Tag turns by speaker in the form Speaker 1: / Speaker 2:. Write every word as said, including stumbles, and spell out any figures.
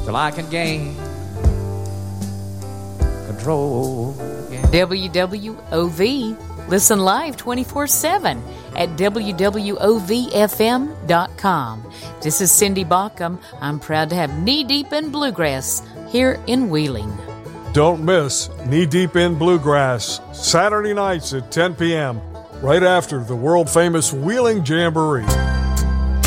Speaker 1: till I can gain control again.
Speaker 2: W W O V. Listen live twenty-four seven at W W O V F M dot com. This is Cindy Baucom. I'm proud to have Knee Deep in Bluegrass here in Wheeling.
Speaker 3: Don't miss Knee Deep in Bluegrass, Saturday nights at ten p.m., right after the world-famous Wheeling Jamboree.